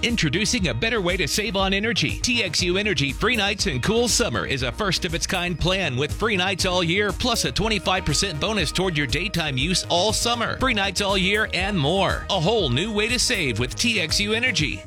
Introducing a better way to save on energy. TXU Energy Free Nights and Cool Summer is a first-of-its-kind plan with free nights all year, plus a 25% bonus toward your daytime use all summer. Free nights all year and more. A whole new way to save with TXU Energy.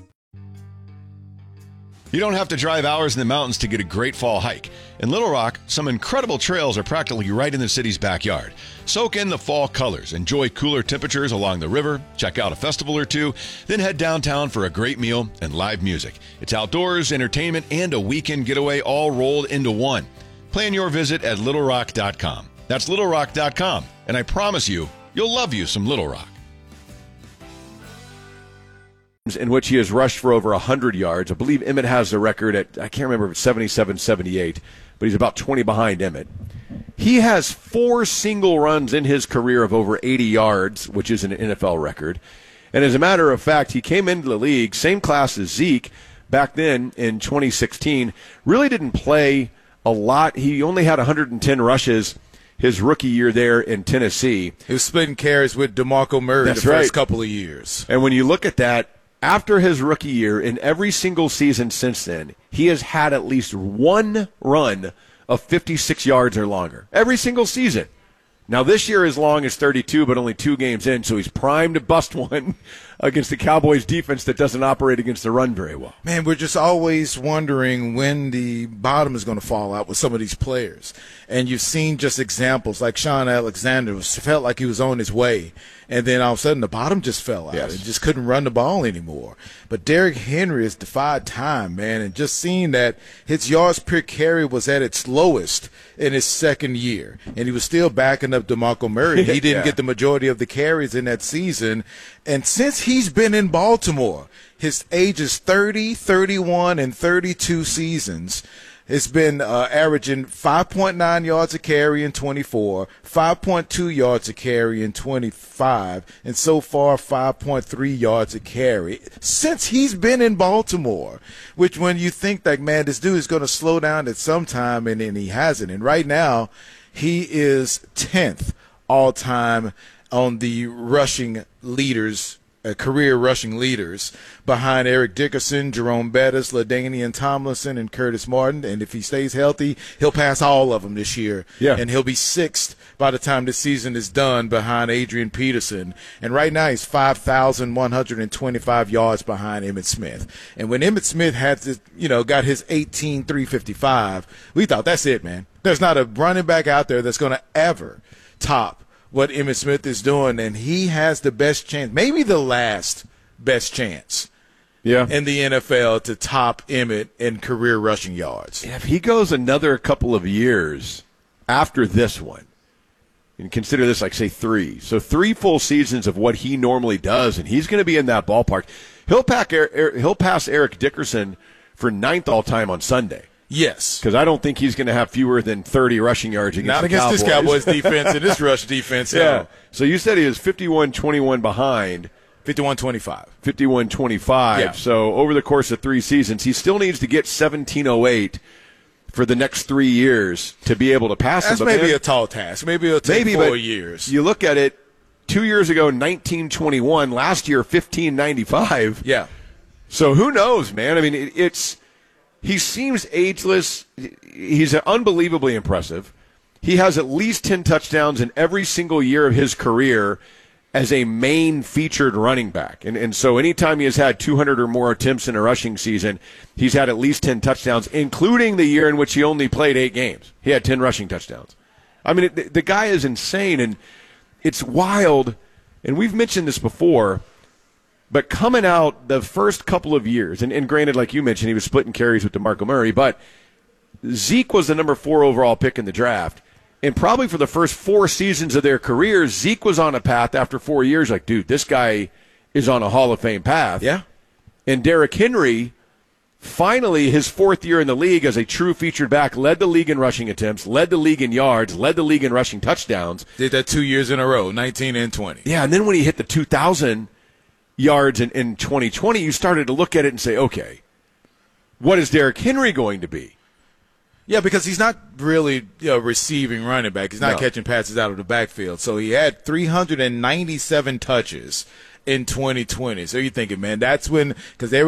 You don't have to drive hours in the mountains to get a great fall hike. In Little Rock, some incredible trails are practically right in the city's backyard. Soak in the fall colors, enjoy cooler temperatures along the river, check out a festival or two, then head downtown for a great meal and live music. It's outdoors, entertainment, and a weekend getaway all rolled into one. Plan your visit at littlerock.com. That's littlerock.com, and I promise you, you'll love you some Little Rock. In which he has rushed for over 100 yards. I believe Emmett has the record at, I can't remember if it's 77, 78, but he's about 20 behind Emmett. He has 4 single runs in his career of over 80 yards, which is an NFL record. And as a matter of fact, he came into the league, same class as Zeke, back then in 2016, really didn't play a lot. He only had 110 rushes his rookie year there in Tennessee. He was splitting carries with DeMarco Murray That's the first right. couple of years. And when you look at that, after his rookie year, in every single season since then, he has had at least one run of 56 yards or longer. Every single season. Now, this year as long as 32, but only 2 games in, so he's primed to bust one against the Cowboys defense that doesn't operate against the run very well. Man, we're just always wondering when the bottom is going to fall out with some of these players. And you've seen just examples like Sean Alexander felt like he was on his way. And then all of a sudden the bottom just fell out. Yes. And just couldn't run the ball anymore. But Derrick Henry has defied time, man. And just seeing that his yards per carry was at its lowest in his second year. And he was still backing up DeMarco Murray. He didn't get the majority of the carries in that season. And since he's been in Baltimore, his ages 30, 31, and 32 seasons, it's been averaging 5.9 yards a carry in 24, 5.2 yards a carry in 25, and so far 5.3 yards a carry since he's been in Baltimore, which when you think like, man, this dude is going to slow down at some time, and then he hasn't. And right now he is 10th all-time on the rushing leaders, career rushing leaders, behind Eric Dickerson, Jerome Bettis, LaDainian Tomlinson, and Curtis Martin. And if he stays healthy, he'll pass all of them this year. Yeah. And he'll be 6th by the time the season is done behind Adrian Peterson. And right now he's 5,125 yards behind Emmitt Smith. And when Emmitt Smith had this, got his 18,355, we thought, that's it, man. There's not a running back out there that's going to ever top what Emmitt Smith is doing, and he has the best chance, maybe the last best chance in the NFL to top Emmitt in career rushing yards. If he goes another couple of years after this one, and consider this like, say, 3. So 3 full seasons of what he normally does, and he's going to be in that ballpark. He'll pass Eric Dickerson for 9th all-time on Sunday. Yes. Because I don't think he's going to have fewer than 30 rushing yards against the Cowboys. This Cowboys defense and this rush defense. Yeah. No. So you said he was 51-21 behind. 51-25. 51-25. Yeah. So over the course of 3 seasons, he still needs to get 1708 for the next 3 years to be able to pass him. That's maybe a tall task. Maybe it'll take 4 years. You look at it, 2 years ago, 1921. Last year, 1595. Yeah. So who knows, man? I mean, he seems ageless. He's unbelievably impressive. He has at least 10 touchdowns in every single year of his career as a main featured running back. And so anytime he has had 200 or more attempts in a rushing season, he's had at least 10 touchdowns, including the year in which he only played 8 games. He had 10 rushing touchdowns. I mean, the guy is insane, and it's wild. And we've mentioned this before, but coming out the first couple of years, and granted, like you mentioned, he was splitting carries with DeMarco Murray, but Zeke was the number 4 overall pick in the draft. And probably for the first 4 seasons of their careers, Zeke was on a path after 4 years, like, dude, this guy is on a Hall of Fame path. Yeah. And Derrick Henry, finally, his 4th year in the league as a true featured back, led the league in rushing attempts, led the league in yards, led the league in rushing touchdowns. Did that 2 years in a row, 19 and 20. Yeah, and then when he hit the 2,000 yards in 2020, you started to look at it and say, okay, what is Derrick Henry going to be? Yeah, because he's not really receiving running back. He's not catching passes out of the backfield. So he had 397 touches in 2020. So you're thinking, man, that's when – because